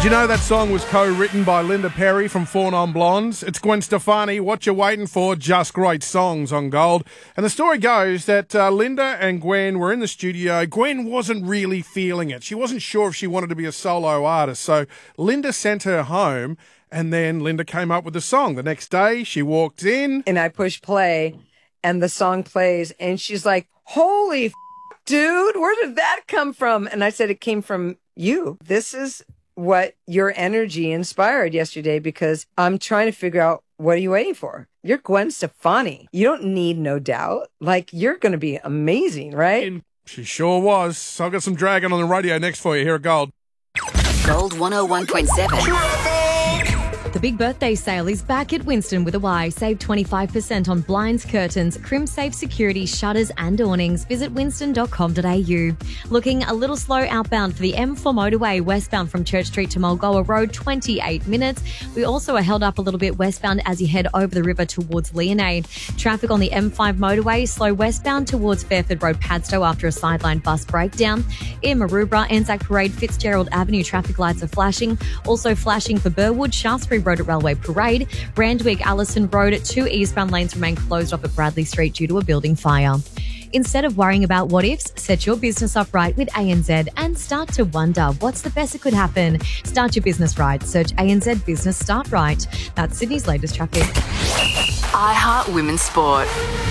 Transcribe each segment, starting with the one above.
You know that song was co-written by Linda Perry from Four Non Blondes? It's Gwen Stefani, What You Waiting For? Just great songs on Gold. And the story goes that Linda and Gwen were in the studio. Gwen wasn't really feeling it. She wasn't sure if she wanted to be a solo artist. So Linda sent her home, and then Linda came up with the song. The next day, she walked in. And I push play, and the song plays, and she's like, holy dude, where did that come from? And I said, it came from you. This is what your energy inspired yesterday, because I'm trying to figure out, what are you waiting for? You're Gwen Stefani. You don't need No Doubt. Like, you're going to be amazing, right? And she sure was. So I've got some Dragon on the radio next for you here at Gold. Gold 101.7. The big birthday sale is back at Winston with a Y. Save 25% on blinds, curtains, CrimSafe security, shutters and awnings. Visit winston.com.au. Looking a little slow outbound for the M4 motorway westbound from Church Street to Mulgoa Road, 28 minutes. We also are held up a little bit westbound as you head over the river towards Leonade. Traffic on the M5 motorway, slow westbound towards Fairford Road, Padstow after a sideline bus breakdown. In Maroubra, Anzac Parade, Fitzgerald Avenue, traffic lights are flashing. Also flashing for Burwood, Shaftesbury Road at Railway Parade. Randwick, Allison Road, 2 eastbound lanes remain closed off at Bradley Street due to a building fire. Instead of worrying about what ifs, set your business up right with ANZ and start to wonder what's the best that could happen. Start your business right. Search ANZ Business Start Right. That's Sydney's latest traffic. iHeart Women's Sport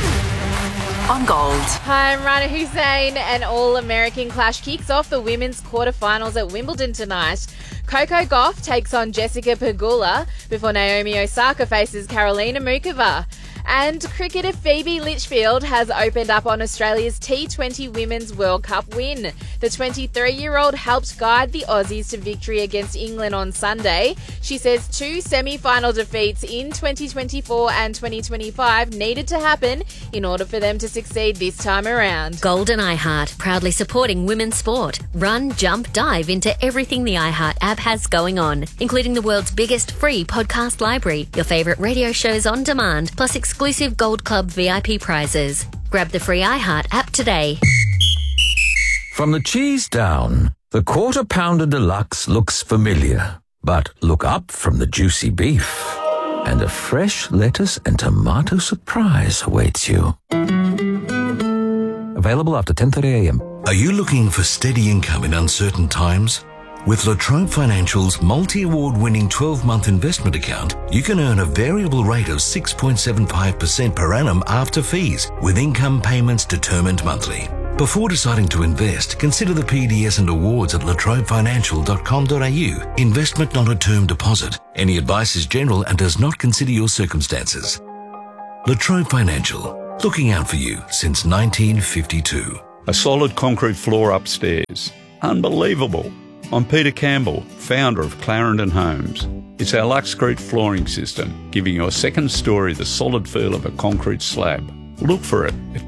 on Gold. Hi, I'm Rana Hussein. An all-American clash kicks off the women's quarterfinals at Wimbledon tonight. Coco Gauff takes on Jessica Pegula before Naomi Osaka faces Karolina Mukova. And cricketer Phoebe Litchfield has opened up on Australia's T20 Women's World Cup win. The 23-year-old helped guide the Aussies to victory against England on Sunday. She says 2 semi-final defeats in 2024 and 2025 needed to happen in order for them to succeed this time around. Gold and iHeart, proudly supporting women's sport. Run, jump, dive into everything the iHeart app has going on, including the world's biggest free podcast library, your favourite radio shows on demand, plus exclusive Gold Club VIP prizes. Grab the free iHeart app today. From the cheese down, the Quarter Pounder Deluxe looks familiar. But look up from the juicy beef, and a fresh lettuce and tomato surprise awaits you. Available after 10:30am. Are you looking for steady income in uncertain times? With La Trobe Financial's multi-award-winning 12-month investment account, you can earn a variable rate of 6.75% per annum after fees, with income payments determined monthly. Before deciding to invest, consider the PDS and awards at latrobefinancial.com.au. Investment not a term deposit. Any advice is general and does not consider your circumstances. La Trobe Financial, looking out for you since 1952. A solid concrete floor upstairs. Unbelievable. I'm Peter Campbell, founder of Clarendon Homes. It's our Luxcrete flooring system, giving your second story the solid feel of a concrete slab. Look for it at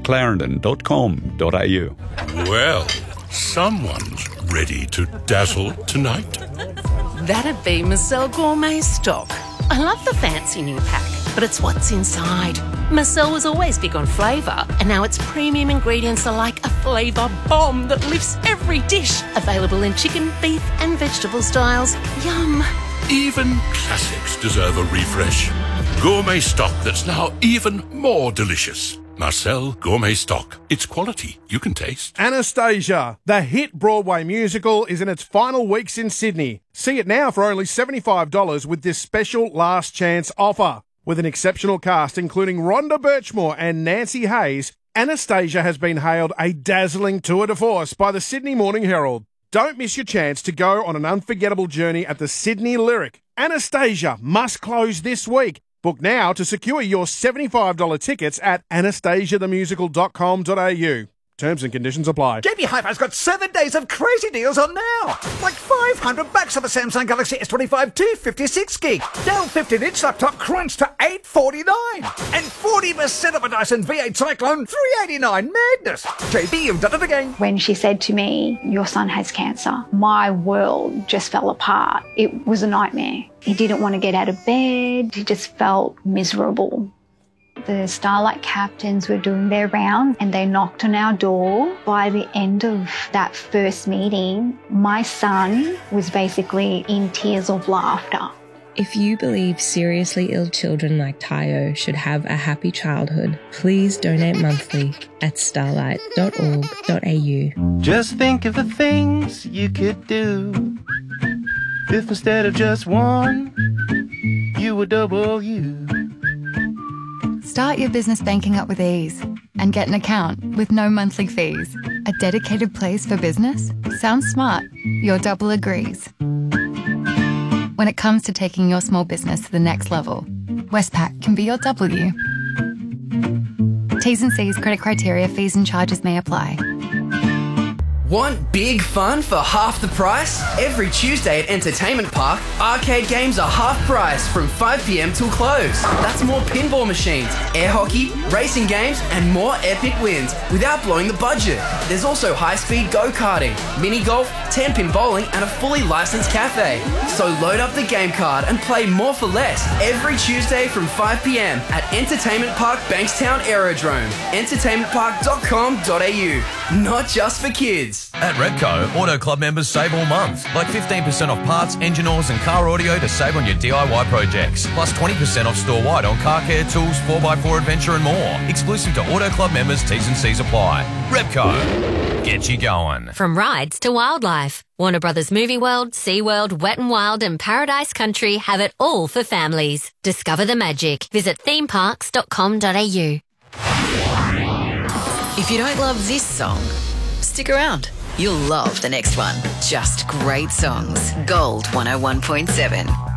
clarendon.com.au. Well, someone's ready to dazzle tonight. That'd be Marcel Gourmet Stock. I love the fancy new pack, but it's what's inside. Marcel was always big on flavour, and now its premium ingredients are like a flavour bomb that lifts every dish. Available in chicken, beef and vegetable styles. Yum. Even classics deserve a refresh. Gourmet stock that's now even more delicious. Marcel Gourmet Stock. It's quality you can taste. Anastasia, the hit Broadway musical, is in its final weeks in Sydney. See it now for only $75 with this special last chance offer. With an exceptional cast including Rhonda Birchmore and Nancy Hayes, Anastasia has been hailed a dazzling tour de force by the Sydney Morning Herald. Don't miss your chance to go on an unforgettable journey at the Sydney Lyric. Anastasia must close this week. Book now to secure your $75 tickets at anastasiathemusical.com.au. Terms and conditions apply. JB Hi-Fi's got 7 days of crazy deals on now. Like $500 on the Samsung Galaxy S25 256 gig. Dell 15-inch laptop crunched to $849. And 40% of a Dyson V8 Cyclone $389. Madness. JB, you've done it again. When she said to me, your son has cancer, my world just fell apart. It was a nightmare. He didn't want to get out of bed. He just felt miserable. The Starlight captains were doing their round and they knocked on our door. By the end of that first meeting, my son was basically in tears of laughter. If you believe seriously ill children like Tayo should have a happy childhood, please donate monthly at starlight.org.au. Just think of the things you could do if instead of just one, you were double you. Start your business banking up with ease and get an account with no monthly fees. A dedicated place for business? Sounds smart. Your double agrees. When it comes to taking your small business to the next level, Westpac can be your W. T's and C's, credit criteria, fees and charges may apply. Want big fun for half the price? Every Tuesday at Entertainment Park, arcade games are half price from 5 p.m. till close. That's more pinball machines, air hockey, racing games, and more epic wins without blowing the budget. There's also high-speed go-karting, mini golf, 10-pin bowling, and a fully licensed cafe. So load up the game card and play more for less every Tuesday from 5 p.m. at Entertainment Park Bankstown Aerodrome. entertainmentpark.com.au. Not just for kids. At Repco, Auto Club members save all month. Like 15% off parts, engine oils and car audio to save on your DIY projects. Plus 20% off store-wide on car care, tools, 4x4 adventure and more. Exclusive to Auto Club members, T's and C's apply. Repco, get you going. From rides to wildlife, Warner Brothers Movie World, SeaWorld, Wet n Wild and Paradise Country have it all for families. Discover the magic. Visit themeparks.com.au. If you don't love this song, stick around. You'll love the next one. Just great songs. Gold 101.7.